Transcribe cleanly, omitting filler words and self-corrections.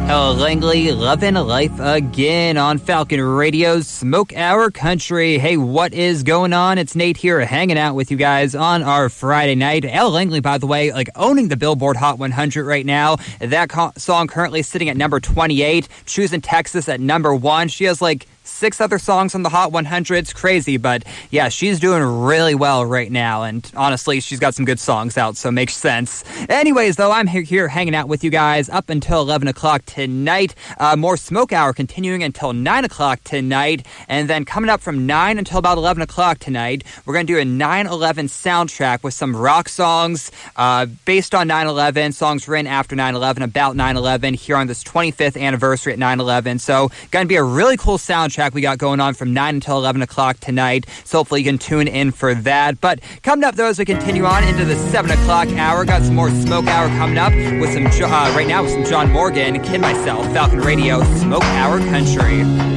Ella Langley, Lovin' Life Again on Falcon Radio's Smoke Hour Country. Hey, what is going on? It's Nate here hanging out with you guys on our Friday night. Ella Langley, by the way, owning the Billboard Hot 100 right now. That song currently sitting at number 28, Choosing Texas at number 1. She has 6 other songs on the Hot 100. It's crazy, but yeah, she's doing really well right now, and honestly, she's got some good songs out, so it makes sense. Anyways, though, I'm here hanging out with you guys up until 11 o'clock tonight. More Smoke Hour continuing until 9 o'clock tonight, and then coming up from 9 until about 11 o'clock tonight, we're going to do a 9/11 soundtrack with some rock songs based on 9/11, songs written after 9/11, about 9/11, here on this 25th anniversary at 9/11. So, going to be a really cool soundtrack we got going on from 9 until 11 o'clock tonight, so hopefully you can tune in for that. But coming up, though, as we continue on into the 7 o'clock hour, got some more Smoke Hour coming up with some right now with some John Morgan, Kid Myself, Falcon Radio, Smoke Hour Country.